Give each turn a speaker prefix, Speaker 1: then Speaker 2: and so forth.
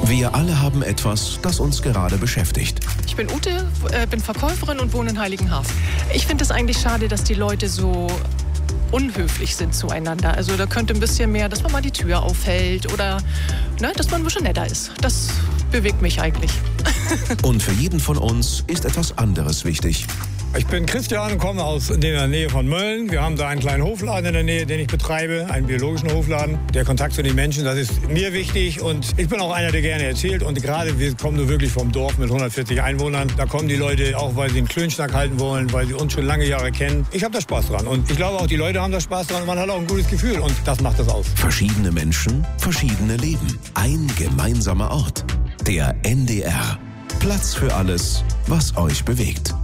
Speaker 1: Wir alle haben etwas, das uns gerade beschäftigt.
Speaker 2: Ich bin Ute, bin Verkäuferin und wohne in Heiligenhafen. Ich finde es eigentlich schade, dass die Leute so unhöflich sind zueinander. Also da könnte ein bisschen mehr, dass man mal die Tür aufhält oder dass man ein bisschen netter ist. Das bewegt mich eigentlich.
Speaker 1: Und für jeden von uns ist etwas anderes wichtig.
Speaker 3: Ich bin Christian und komme aus der Nähe von Mölln. Wir haben da einen kleinen Hofladen in der Nähe, den ich betreibe, einen biologischen Hofladen. Der Kontakt zu den Menschen, das ist mir wichtig und ich bin auch einer, der gerne erzählt. Und gerade wir kommen nur wirklich vom Dorf mit 140 Einwohnern. Da kommen die Leute auch, weil sie einen Klönschnack halten wollen, weil sie uns schon lange Jahre kennen. Ich habe da Spaß dran und ich glaube auch, die Leute haben da Spaß dran und man hat auch ein gutes Gefühl und das macht das aus.
Speaker 1: Verschiedene Menschen, verschiedene Leben. Ein gemeinsamer Ort. Der NDR. Platz für alles, was euch bewegt.